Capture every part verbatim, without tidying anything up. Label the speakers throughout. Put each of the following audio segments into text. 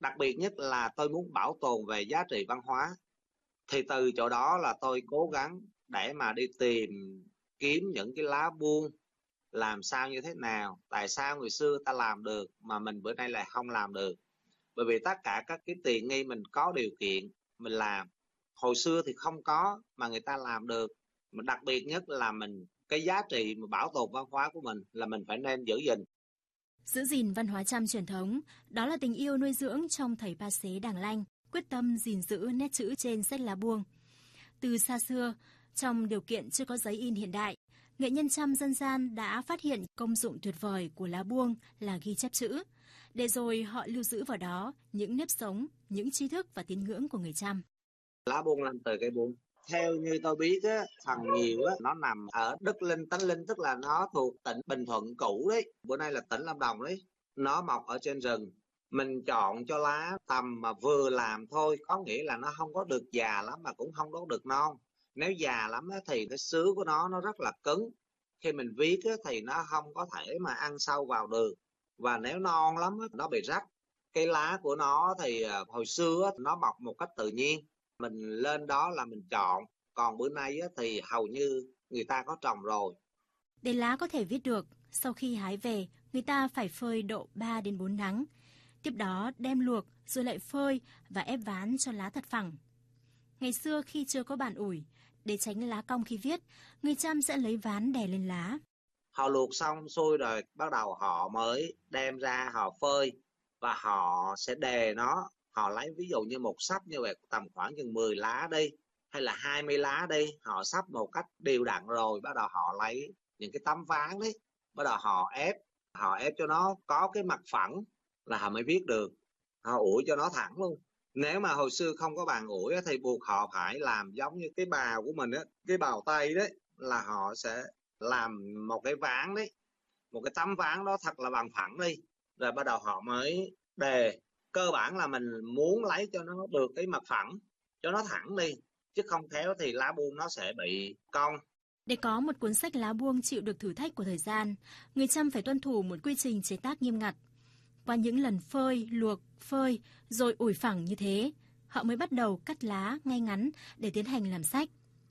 Speaker 1: Đặc biệt nhất là tôi muốn bảo tồn về giá trị văn hóa. Thì từ chỗ đó là tôi cố gắng để mà đi tìm kiếm những cái lá buông làm sao như thế nào, tại sao người xưa ta làm được mà mình bữa nay lại không làm được. Bởi vì tất cả các cái tiện nghi mình có điều kiện mình làm, hồi xưa thì không có mà người ta làm được. Mà đặc biệt nhất là mình cái giá trị mà bảo tồn văn hóa của mình là mình phải nên giữ gìn.
Speaker 2: Giữ gìn văn hóa Chăm truyền thống, đó là tình yêu nuôi dưỡng trong thầy Pa Xế Đàng Lanh, quyết tâm gìn giữ nét chữ trên sách lá buông. Từ xa xưa, trong điều kiện chưa có giấy in hiện đại, nghệ nhân Chăm dân gian đã phát hiện công dụng tuyệt vời của lá buông là ghi chép chữ, để rồi họ lưu giữ vào đó những nếp sống, những tri thức và tín ngưỡng của người Chăm.
Speaker 1: Lá buông làm từ cây buông. Theo như tôi biết á, phần nhiều á, nó nằm ở Đức Linh, Tánh Linh, tức là nó thuộc tỉnh Bình Thuận cũ đấy, bữa nay là tỉnh Lâm Đồng đấy. Nó mọc ở trên rừng. Mình chọn cho lá tầm mà vừa làm thôi, có nghĩa là nó không có được già lắm mà cũng không có được non. Nếu già lắm á, thì cái sứ của nó nó rất là cứng. Khi mình viết á, thì nó không có thể mà ăn sâu vào được. Và nếu non lắm á, nó bị rách. Cái lá của nó thì hồi xưa á, nó mọc một cách tự nhiên. Mình lên đó là mình chọn, còn bữa nay á, thì hầu như người ta có trồng rồi.
Speaker 2: Để lá có thể viết được, sau khi hái về, người ta phải phơi độ ba đến bốn nắng. Tiếp đó đem luộc rồi lại phơi và ép ván cho lá thật phẳng. Ngày xưa khi chưa có bàn ủi, để tránh lá cong khi viết, người Chăm sẽ lấy ván đè lên lá.
Speaker 1: Họ luộc xong xuôi rồi, bắt đầu họ mới đem ra họ phơi và họ sẽ đề nó. Họ lấy ví dụ như một xấp như vậy tầm khoảng chừng mười lá đi, hay là hai mươi lá đi, họ xấp một cách đều đặn rồi, bắt đầu họ lấy những cái tấm ván đấy, bắt đầu họ ép, họ ép cho nó có cái mặt phẳng là họ mới viết được. Họ ủi cho nó thẳng luôn. Nếu mà hồi xưa không có bàn ủi thì buộc họ phải làm giống như cái bào của mình á, cái bào tay đấy, là họ sẽ làm một cái ván đấy, một cái tấm ván đó thật là bằng phẳng đi, rồi bắt đầu họ mới đề. Cơ bản là mình muốn lấy cho nó được cái mặt phẳng, cho nó thẳng đi, chứ không khéo thì lá buông nó sẽ bị cong.
Speaker 2: Để có một cuốn sách lá buông chịu được thử thách của thời gian, người Chăm phải tuân thủ một quy trình chế tác nghiêm ngặt. Qua những lần phơi, luộc, phơi, rồi ủi phẳng như thế, họ mới bắt đầu cắt lá ngay ngắn để tiến hành làm sách.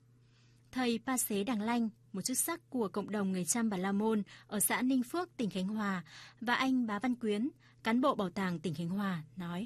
Speaker 2: Thầy Pa Xế Đàng Lanh, một chức sắc của cộng đồng người Chăm Bà La Môn ở xã Ninh Phước, tỉnh Khánh Hòa, và anh Bá Văn Quyến, cán bộ bảo tàng tỉnh Khánh Hòa, nói.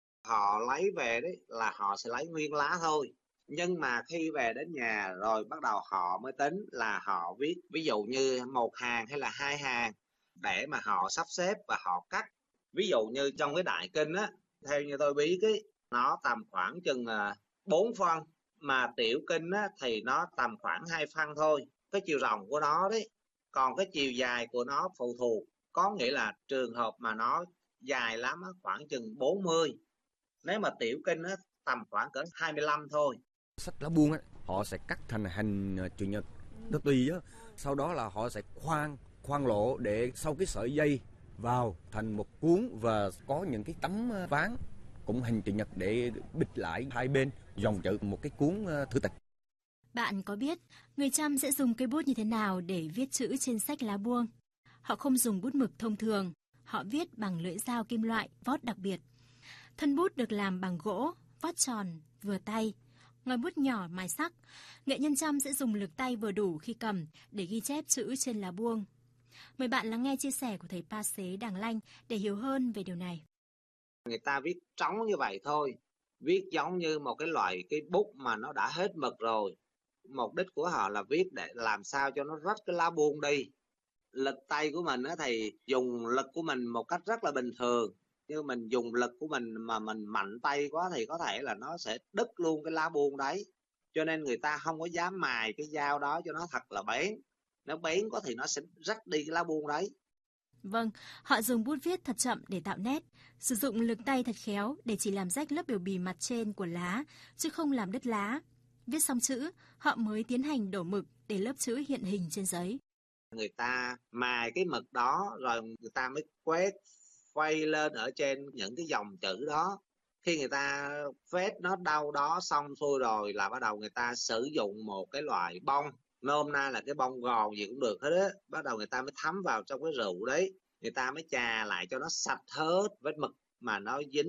Speaker 1: Họ lấy về đấy là họ sẽ lấy nguyên lá thôi. Nhưng mà khi về đến nhà rồi bắt đầu họ mới tính là họ viết ví dụ như một hàng hay là hai hàng để mà họ sắp xếp và họ cắt. Ví dụ như trong cái đại kinh á, theo như tôi biết ấy, nó tầm khoảng chừng bốn phân, mà tiểu kinh á thì nó tầm khoảng hai phân thôi, cái chiều rộng của nó đấy. Còn cái chiều dài của nó phụ thuộc, có nghĩa là trường hợp mà nó dài lắm á, khoảng chừng bốn mươi. Nếu mà tiểu kinh á tầm khoảng cỡ hai mươi lăm thôi.
Speaker 3: Sách lá buông á, họ sẽ cắt thành hình chữ nhật nó tùy á, sau đó là họ sẽ khoan khoan lỗ để sau cái sợi dây vào thành một cuốn, và có những cái tấm ván cũng hình chữ nhật để bịt lại hai bên dòng chữ một cái cuốn thư tịch.
Speaker 2: Bạn có biết người Chăm sẽ dùng cây bút như thế nào để viết chữ trên sách lá buông? Họ không dùng bút mực thông thường, họ viết bằng lưỡi dao kim loại vót đặc biệt. Thân bút được làm bằng gỗ, vót tròn, vừa tay. Ngòi bút nhỏ mài sắc, nghệ nhân Chăm sẽ dùng lực tay vừa đủ khi cầm để ghi chép chữ trên lá buông. Mời bạn lắng nghe chia sẻ của thầy Pa Xế Đàng Lanh để hiểu hơn về điều này.
Speaker 1: Người ta viết trống như vậy thôi, viết giống như một cái loại cái bút mà nó đã hết mực rồi. Mục đích của họ là viết để làm sao cho nó rách cái lá buông đi. Lực tay của mình á thì dùng lực của mình một cách rất là bình thường, nhưng mình dùng lực của mình mà mình mạnh tay quá thì có thể là nó sẽ đứt luôn cái lá buông đấy. Cho nên người ta không có dám mài cái dao đó cho nó thật là bén. Nếu bén có thì nó sẽ rách đi cái lá buông đấy.
Speaker 2: Vâng, họ dùng bút viết thật chậm để tạo nét, sử dụng lực tay thật khéo để chỉ làm rách lớp biểu bì mặt trên của lá, chứ không làm đứt lá. Viết xong chữ, họ mới tiến hành đổ mực để lớp chữ hiện hình trên giấy.
Speaker 1: Người ta mài cái mực đó rồi người ta mới quét quay lên ở trên những cái dòng chữ đó. Khi người ta phết nó đâu đó xong xuôi rồi là bắt đầu người ta sử dụng một cái loại bông, nôm na là cái bông gòn gì cũng được hết á. Bắt đầu người ta mới thấm vào trong cái rượu đấy, người ta mới chà lại cho nó sạch hết vết mực mà nó dính